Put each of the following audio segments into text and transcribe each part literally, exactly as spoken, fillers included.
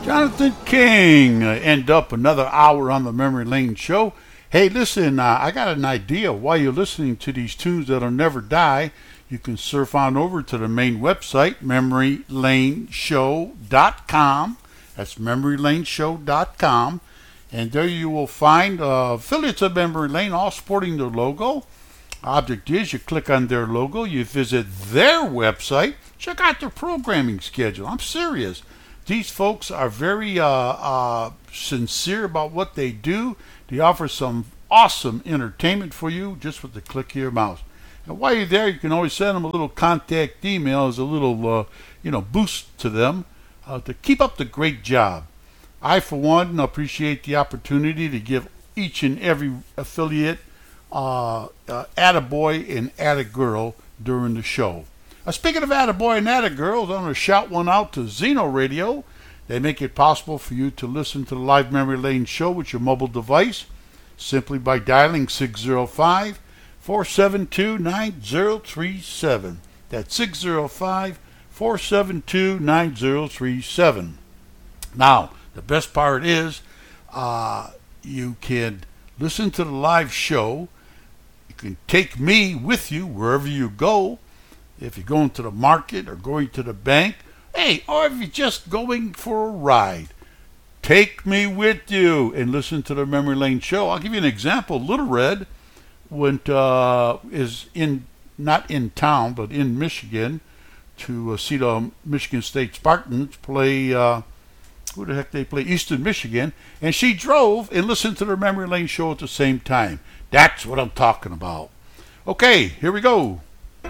Jonathan King, uh, end up another hour on the Memory Lane Show. Hey, listen, uh, I got an idea. While you're listening to these tunes that'll never die, you can surf on over to the main website, memory lane show dot com. That's memory lane show dot com. And there you will find uh, affiliates of Memory Lane, all sporting their logo. Object is, you click on their logo, you visit their website, check out their programming schedule. I'm serious. These folks are very uh, uh, sincere about what they do. They offer some awesome entertainment for you just with the click of your mouse. And while you're there, you can always send them a little contact email as a little, uh, you know, boost to them uh, to keep up the great job. I, for one, appreciate the opportunity to give each and every affiliate uh, uh, attaboy and attagirl during the show. Uh, speaking of attaboy and attagirls, I'm going to shout one out to Zeno Radio. They make it possible for you to listen to the live Memory Lane Show with your mobile device simply by dialing six zero five, four seven two, nine zero three seven. That's six zero five, four seven two, nine zero three seven. Now, the best part is uh, you can listen to the live show. You can take me with you wherever you go. If you're going to the market or going to the bank, hey, or if you're just going for a ride, take me with you and listen to the Memory Lane Show. I'll give you an example. Little Red went uh, is in not in town but in Michigan to uh, see the Michigan State Spartans play. Uh, who the heck they play? Eastern Michigan, and she drove and listened to the Memory Lane Show at the same time. That's what I'm talking about. Okay, here we go.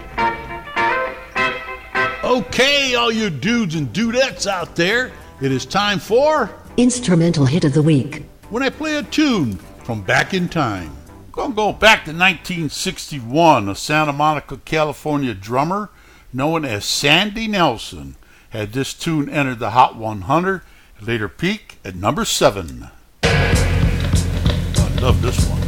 Okay, all you dudes and dudettes out there, it is time for Instrumental Hit of the Week. When I play a tune from back in time. I'm going to go back to nineteen sixty-one. A Santa Monica, California drummer known as Sandy Nelson had this tune enter the Hot one hundred, later peak at number seven. I love this one.